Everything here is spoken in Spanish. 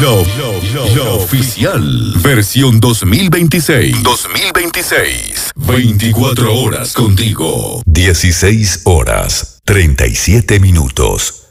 La oficial. Versión 2026. 24 horas contigo. 16 horas, 37 minutos.